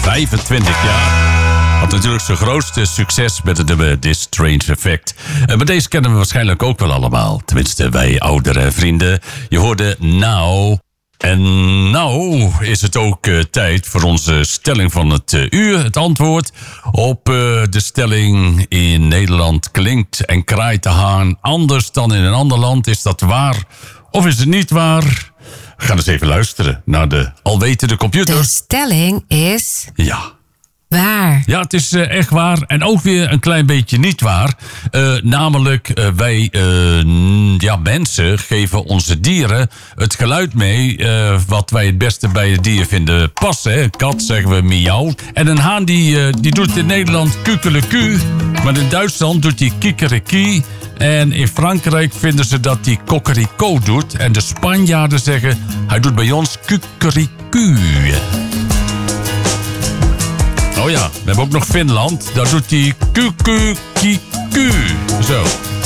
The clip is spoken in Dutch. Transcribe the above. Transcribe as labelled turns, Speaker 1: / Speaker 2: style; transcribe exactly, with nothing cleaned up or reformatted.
Speaker 1: vijfentwintig jaar. Had natuurlijk zijn grootste succes met het nummer This Strange Effect. En maar deze kennen we waarschijnlijk ook wel allemaal. Tenminste, wij oudere vrienden. Je hoorde Now. En nou is het ook uh, tijd voor onze stelling van het uh, uur. Het antwoord op uh, de stelling: in Nederland klinkt en kraait de haan anders dan in een ander land. Is dat waar of is het niet waar? We gaan eens even luisteren naar de alwetende computer.
Speaker 2: De stelling is...
Speaker 1: Ja.
Speaker 2: Waar?
Speaker 1: Ja, het is uh, echt waar. En ook weer een klein beetje niet waar. Uh, namelijk, uh, wij uh, ja, mensen geven onze dieren het geluid mee... Uh, wat wij het beste bij het dier vinden passen. Een kat zeggen we miauw. En een haan die, uh, die doet in Nederland kukeleku. Maar in Duitsland doet hij kikeriki. En in Frankrijk vinden ze dat hij kokerico doet. En de Spanjaarden zeggen, hij doet bij ons kukeriku. Oh ja, we hebben ook nog Finland. Daar doet hij kukukiku. Zo.